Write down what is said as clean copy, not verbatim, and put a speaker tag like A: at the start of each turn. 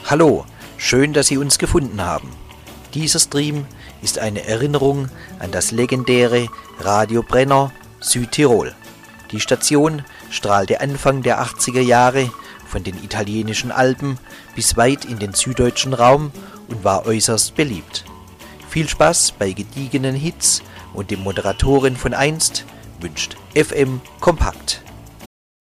A: Hallo, schön, dass Sie uns gefunden haben. Dieser Stream ist eine Erinnerung an das legendäre Radio Brenner Südtirol. Die Station strahlte Anfang der 80er Jahre von den italienischen Alpen bis weit in den süddeutschen Raum und war äußerst beliebt. Viel Spaß bei gediegenen Hits und dem Moderatoren von einst wünscht FM Kompakt.